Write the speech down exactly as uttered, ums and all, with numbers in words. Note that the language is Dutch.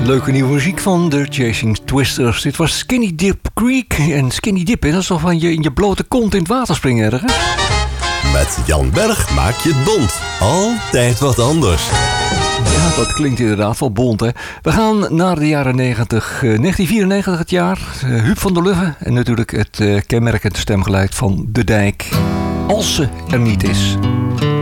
Leuke nieuwe muziek van de Chasing Twisters. Dit was Skinny Dip Creek. En Skinny Dip, dat is toch van je in je blote kont in het water springen erg, hè? Met Jan Berg maak je het bont. Altijd wat anders. Ja, dat klinkt inderdaad wel bont, hè. We gaan naar de jaren negentig. Uh, negentien vierennegentig het jaar. Uh, Huub van der Lubbe. En natuurlijk het uh, kenmerkend stemgeluid van De Dijk. Als ze er niet is.